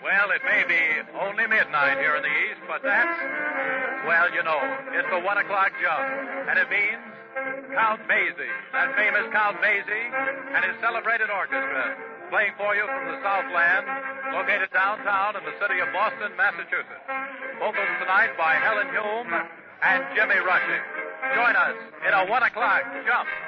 Well, it may be only midnight here in the East, but that's, well, you know, it's the 1 o'clock jump. And it means Count Basie, that famous Count Basie, and his celebrated orchestra, playing for you from the Southland, located downtown in the city of Boston, Massachusetts. Vocals tonight by Helen Hume and Jimmy Rushing. Join us in a 1 o'clock jump.